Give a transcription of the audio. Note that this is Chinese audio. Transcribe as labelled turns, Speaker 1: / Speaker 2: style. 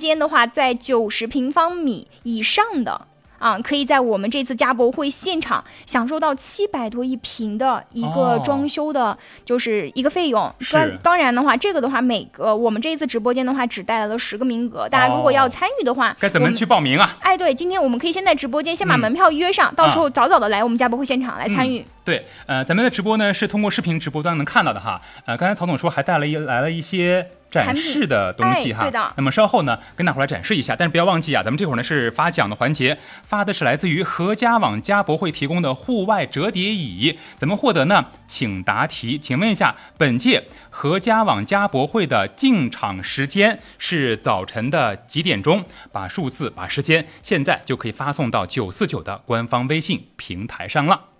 Speaker 1: 间的话在90平方米以上的可以在我们这次家博会现场享受到700多一平的一个装修的，就是一个费用。当然的话，这个的话，我们这一次直播间的话，只带来了10个名额。大家如果要参与的话，
Speaker 2: 该怎么去报名啊？
Speaker 1: 对，今天我们可以先在直播间先把门票约上，到时候早早的来我们家博会现场来参与。
Speaker 2: 对，咱们的直播呢是通过视频直播端能看到的哈。刚才曹总说还来了一些展示的东西哈，
Speaker 1: 对的。
Speaker 2: 那么稍后呢跟大伙来展示一下，但是不要忘记咱们这会儿呢是发奖的环节，发的是来自于合家网家博会提供的户外折叠椅，怎么获得呢？请答题，请问一下，本届合家网家博会的进场时间是早晨的几点钟？把数字把时间现在就可以发送到949的官方微信平台上了。